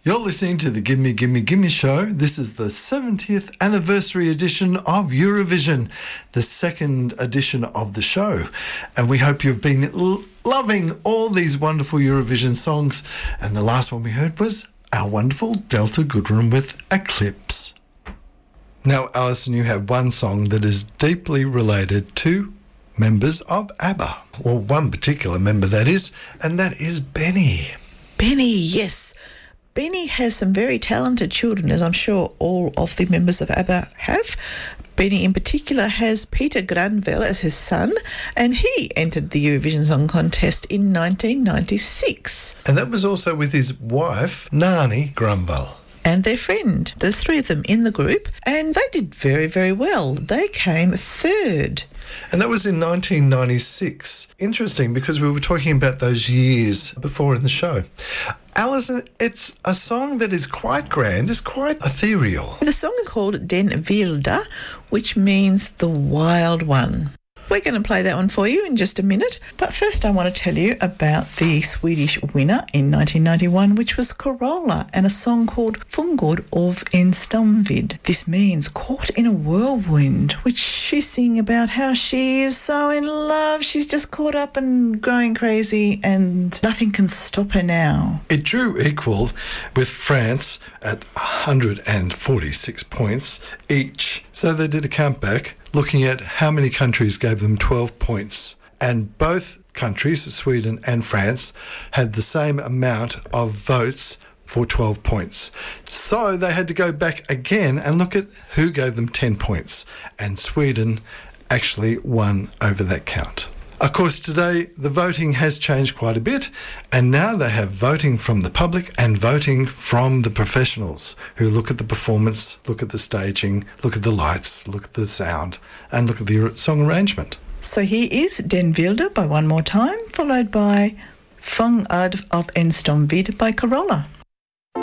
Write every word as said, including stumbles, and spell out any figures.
You're listening to the Gimme Gimme Gimme Show. This is the seventieth anniversary edition of Eurovision, the second edition of the show. And we hope you've been l- loving all these wonderful Eurovision songs. And the last one we heard was our wonderful Delta Goodrem with Eclipse. Now, Alison, you have one song that is deeply related to members of ABBA. Well, one particular member that is, and that is Benny. Benny, yes. Benny has some very talented children, as I'm sure all of the members of ABBA have. Benny in particular has Peter Granville as his son, and he entered the Eurovision Song Contest in nineteen ninety-six. And that was also with his wife, Nani Granville. And their friend. There's three of them in the group, and they did very, very well. They came third. And that was in nineteen ninety-six. Interesting, because we were talking about those years before in the show. Alison, it's a song that is quite grand, it's quite ethereal. The song is called Den Wilde, which means the wild one. We're going to play that one for you in just a minute. But first I want to tell you about the Swedish winner in nineteen ninety-one, which was Carola, and a song called Fångad av en stormvind. This means caught in a whirlwind, which she's singing about how she is so in love. She's just caught up and going crazy and nothing can stop her now. It drew equal with France at one hundred forty-six points each. So they did a countback looking at how many countries gave them twelve points. And both countries, Sweden and France, had the same amount of votes for twelve points. So they had to go back again and look at who gave them ten points. And Sweden actually won over that count. Of course, today the voting has changed quite a bit, and now they have voting from the public and voting from the professionals who look at the performance, look at the staging, look at the lights, look at the sound, and look at the song arrangement. So here is Den Wilde by one more time, followed by Fångad av en stormvind by Carola.